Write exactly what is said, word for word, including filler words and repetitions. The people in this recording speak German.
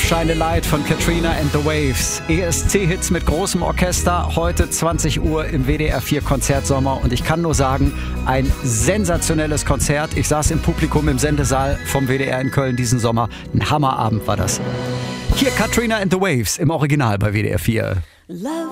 Shine a Light von Katrina and the Waves. E S C-Hits mit großem Orchester, heute zwanzig Uhr im W D R vier Konzertsommer. Und ich kann nur sagen, ein sensationelles Konzert. Ich saß im Publikum im Sendesaal vom W D R in Köln diesen Sommer. Ein Hammerabend war das. Hier Katrina and the Waves im Original bei W D R vier.